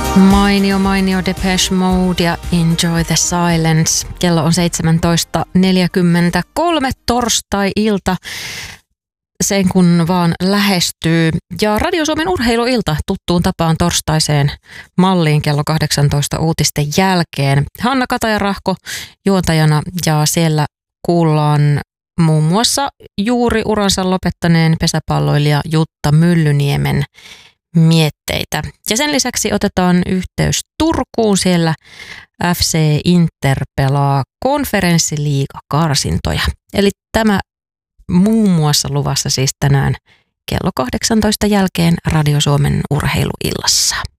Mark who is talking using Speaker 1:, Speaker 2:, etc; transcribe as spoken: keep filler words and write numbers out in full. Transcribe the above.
Speaker 1: Mainio, mainio Depeche Mode ja Enjoy the Silence. Kello on seitsemäntoista neljäkymmentäkolme, torstai-ilta. Sen kun vaan lähestyy. Ja Radio Suomen urheiluilta tuttuun tapaan torstaiseen malliin kello kahdeksantoista uutisten jälkeen. Hanna Kataja-Rahko juontajana ja siellä kuullaan muun muassa juuri uransa lopettaneen pesäpalloilija Jutta Myllyniemen mietteitä. Ja sen lisäksi otetaan yhteys Turkuun. Siellä F C Inter pelaa konferenssiliigakarsintoja. Eli tämä muun muassa luvassa siis tänään kello kahdeksantoista jälkeen Radio Suomen urheiluillassa.